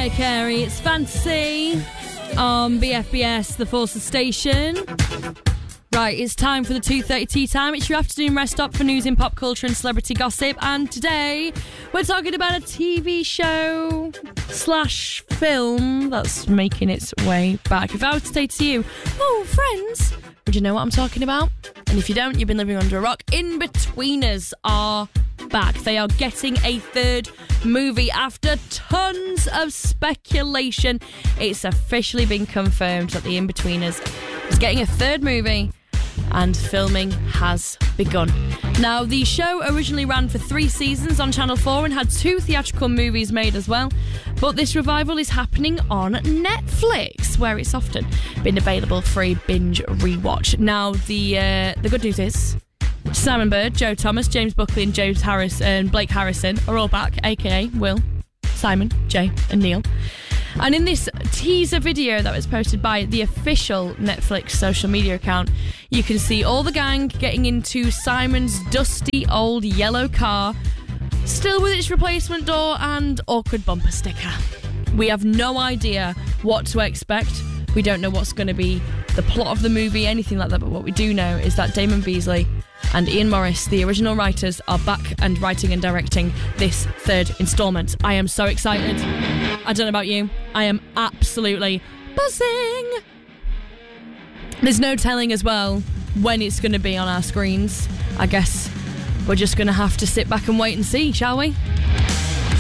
Mariah Carey, it's Fantasy on BFBS, the Forces station. Right, it's time for the 2:30 tea time. It's your afternoon rest stop for news in pop culture and celebrity gossip. And today, we're talking about a TV show / film that's making its way back. If I were to say to you, oh, Friends, would you know what I'm talking about? And if you don't, you've been living under a rock. In-Betweeners are back. They are getting a third movie after tons of speculation. It's officially been confirmed that the In-Betweeners is getting a third movie and filming has begun. Now, the show originally ran for 3 seasons on Channel 4 and had 2 theatrical movies made as well. But this revival is happening on Netflix, where it's often been available for a binge rewatch. Now, the good news is Simon Bird, Joe Thomas, James Buckley and James Harris and Blake Harrison are all back, aka Will, Simon, Jay and Neil. And in this teaser video that was posted by the official Netflix social media account, you can see all the gang getting into Simon's dusty old yellow car, still with its replacement door and awkward bumper sticker. We have no idea what to expect. We don't know what's going to be the plot of the movie, anything like that, but what we do know is that Damon Beasley and Ian Morris, the original writers, are back and writing and directing this third instalment. I am so excited. I don't know about you. I am absolutely buzzing. There's no telling as well when it's going to be on our screens. I guess we're just going to have to sit back and wait and see, shall we?